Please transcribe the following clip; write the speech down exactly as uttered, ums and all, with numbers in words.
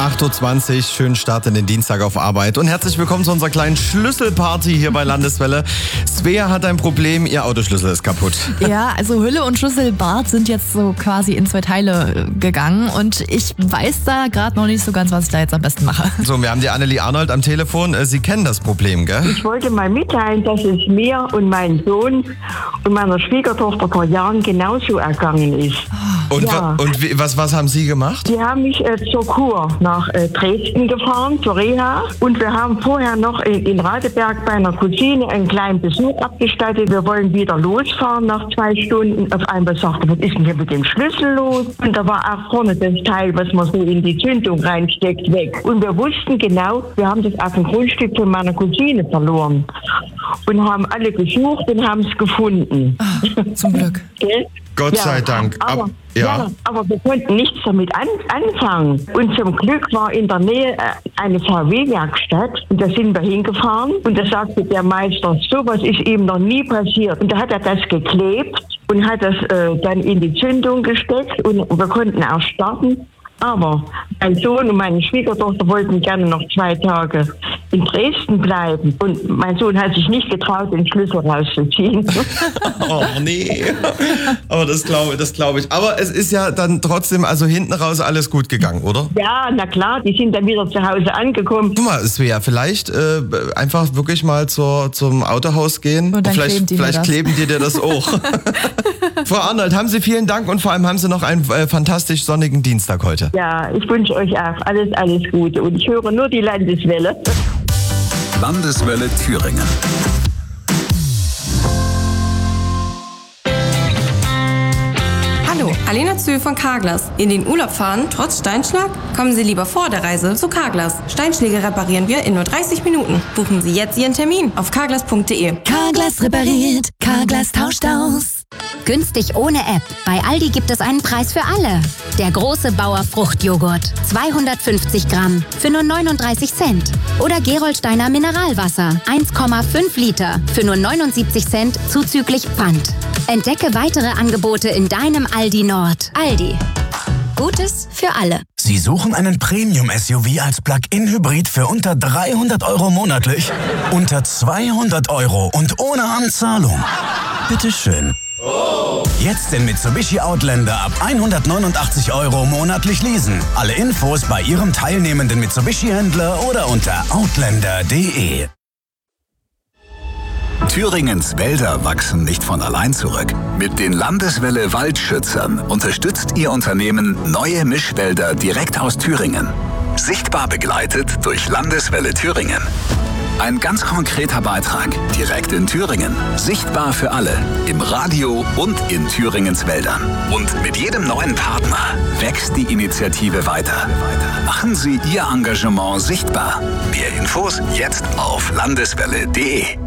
acht Uhr zwanzig, schönen Start in den Dienstag auf Arbeit und herzlich willkommen zu unserer kleinen Schlüsselparty hier bei Landeswelle. Svea hat ein Problem, ihr Autoschlüssel ist kaputt. Ja, also Hülle und Schlüsselbart sind jetzt so quasi in zwei Teile gegangen und ich weiß da gerade noch nicht so ganz, was ich da jetzt am besten mache. So, wir haben die Annelie Arnold am Telefon. Sie kennen das Problem, gell? Ich wollte mal mitteilen, dass es mir und meinem Sohn und meiner Schwiegertochter vor Jahren genauso ergangen ist. Und, Ja. wa- und wie, was, was haben Sie gemacht? Die haben mich äh, zur Kur nach äh, Dresden gefahren, zur Reha. Und wir haben vorher noch in, in Radeberg bei einer Cousine einen kleinen Besuch abgestattet. Wir wollen wieder losfahren nach zwei Stunden. Auf einmal sagte, was ist denn hier mit dem Schlüssel los? Und da war auch vorne das Teil, was man so in die Zündung reinsteckt, weg. Und wir wussten genau, wir haben das auf dem Grundstück von meiner Cousine verloren. Und haben alle gesucht und haben es gefunden. Zum Glück. Gell? Gott sei Dank. Aber, Ab- ja. ja. aber wir konnten nichts damit an, anfangen. Und zum Glück war in der Nähe äh, eine V W-Werkstatt und da sind wir hingefahren und da sagte der Meister, sowas ist ihm noch nie passiert. Und da hat er das geklebt und hat das äh, dann in die Zündung gesteckt und wir konnten auch starten. Aber mein Sohn und meine Schwiegertochter wollten gerne noch zwei Tage in Dresden bleiben. Und mein Sohn hat sich nicht getraut, den Schlüssel rauszuziehen. Oh nee. Aber das glaube das glaub ich. Aber es ist ja dann trotzdem, also hinten raus alles gut gegangen, oder? Ja, na klar, die sind dann wieder zu Hause angekommen. Guck mal, Svea, vielleicht äh, einfach wirklich mal zur, zum Autohaus gehen. Und dann vielleicht kleben die mir vielleicht das. kleben die dir das auch. Frau Arnold, haben Sie vielen Dank und vor allem haben Sie noch einen äh, fantastisch sonnigen Dienstag heute. Ja, ich wünsche euch auch alles, alles Gute. Und ich höre nur die Landeswelle. Landeswelle Thüringen. Hallo, Alena Zöhl von Carglass. In den Urlaub fahren, trotz Steinschlag? Kommen Sie lieber vor der Reise zu Carglass. Steinschläge reparieren wir in nur dreißig Minuten. Buchen Sie jetzt Ihren Termin auf carglass punkt de. Carglass repariert, Carglass tauscht aus. Günstig ohne App. Bei Aldi gibt es einen Preis für alle. Der große Bauer Fruchtjoghurt. zweihundertfünfzig Gramm für nur neununddreißig Cent. Oder Gerolsteiner Mineralwasser. eins Komma fünf Liter für nur neunundsiebzig Cent zuzüglich Pfand. Entdecke weitere Angebote in deinem Aldi Nord. Aldi. Gutes für alle. Sie suchen einen Premium-S U V als Plug-in-Hybrid für unter dreihundert Euro monatlich? Unter zweihundert Euro und ohne Anzahlung? Bitteschön. Jetzt den Mitsubishi Outlander ab hundertneunundachtzig Euro monatlich leasen. Alle Infos bei Ihrem teilnehmenden Mitsubishi-Händler oder unter outlander punkt de. Thüringens Wälder wachsen nicht von allein zurück. Mit den Landeswelle Waldschützern unterstützt Ihr Unternehmen neue Mischwälder direkt aus Thüringen. Sichtbar begleitet durch Landeswelle Thüringen. Ein ganz konkreter Beitrag direkt in Thüringen. Sichtbar für alle. Im Radio und in Thüringens Wäldern. Und mit jedem neuen Partner wächst die Initiative weiter. Machen Sie Ihr Engagement sichtbar. Mehr Infos jetzt auf landeswelle punkt de.